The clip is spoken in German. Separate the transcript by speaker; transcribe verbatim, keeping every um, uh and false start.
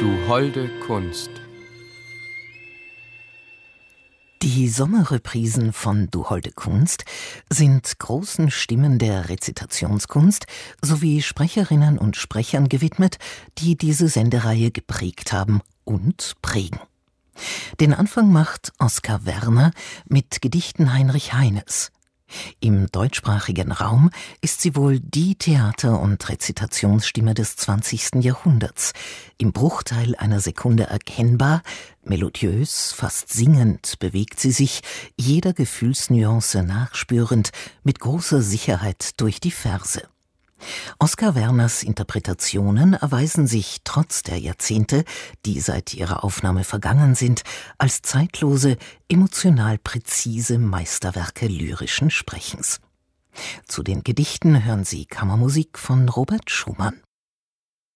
Speaker 1: Du holde Kunst.
Speaker 2: Die Sommerreprisen von Du holde Kunst sind großen Stimmen der Rezitationskunst sowie Sprecherinnen und Sprechern gewidmet, die diese Sendereihe geprägt haben und prägen. Den Anfang macht Oskar Werner mit Gedichten Heinrich Heines. Im deutschsprachigen Raum ist sie wohl die Theater- und Rezitationsstimme des zwanzigsten Jahrhunderts, im Bruchteil einer Sekunde erkennbar, melodiös, fast singend bewegt sie sich, jeder Gefühlsnuance nachspürend, mit großer Sicherheit durch die Verse. Oskar Werners Interpretationen erweisen sich trotz der Jahrzehnte, die seit ihrer Aufnahme vergangen sind, als zeitlose, emotional präzise Meisterwerke lyrischen Sprechens. Zu den Gedichten hören Sie Kammermusik von Robert Schumann.